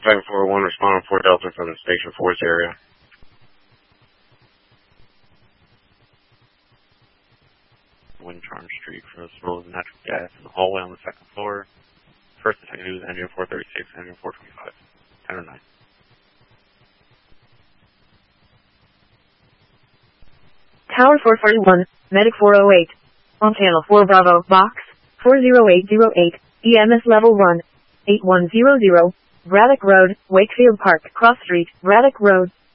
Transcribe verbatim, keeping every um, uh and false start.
seven four one, respond on four Delta from the Station Force area. Wind Charm Street for the smell of natural gas in the hallway on the second floor. First detective is engine four thirty-six, engine four twenty-five. ten oh nine. Tower four forty-one, Medic four oh eight. On channel four Bravo, box four zero eight zero eight, E M S level one, eight one zero zero, Braddock Road, Wakefield Park, Cross Street, Braddock Road.